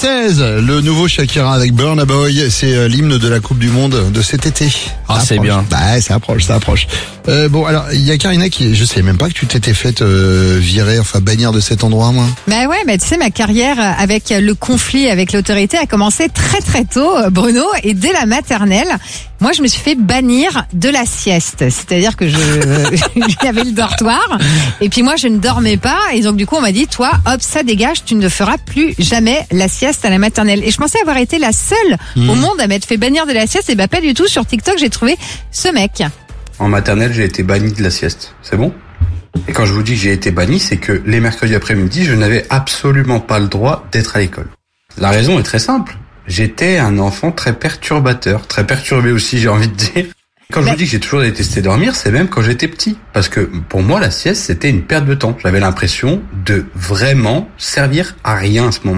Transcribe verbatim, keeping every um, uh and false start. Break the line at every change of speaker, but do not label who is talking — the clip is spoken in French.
seize, le nouveau Shakira avec Burna Boy, c'est l'hymne de la Coupe du Monde de cet été.
Ah, c'est bien.
Bah, ça approche, ça approche. Euh, bon, alors, il y a Karina qui, je sais même pas que tu t'étais faite euh, virer, enfin bannir de cet endroit, moi.
Bah ouais, bah tu sais, ma carrière avec le conflit avec l'autorité a commencé très très tôt, Bruno, et dès la maternelle, moi je me suis fait bannir de la sieste. C'est-à-dire que je j'avais le dortoir, et puis moi je ne dormais pas, et donc du coup on m'a dit, toi, hop, ça dégage, tu ne feras plus jamais la sieste à la maternelle. Et je pensais avoir été la seule mmh. au monde à m'être fait bannir de la sieste, et bah pas du tout. Sur TikTok, j'ai trouvé ce mec.
En maternelle, j'ai été banni de la sieste. C'est bon ? Et quand je vous dis que j'ai été banni, c'est que les mercredis après-midi, je n'avais absolument pas le droit d'être à l'école. La raison est très simple. J'étais un enfant très perturbateur, très perturbé aussi, j'ai envie de dire. Quand je vous dis que j'ai toujours détesté dormir, c'est même quand j'étais petit. Parce que pour moi, la sieste, c'était une perte de temps. J'avais l'impression de vraiment servir à rien à ce moment.